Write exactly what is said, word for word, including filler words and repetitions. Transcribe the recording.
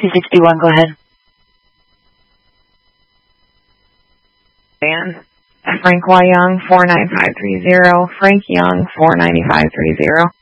two sixty-one, go ahead. Dan, Frank Y. Young, four nine five three zero. Frank Young, four nine five three zero.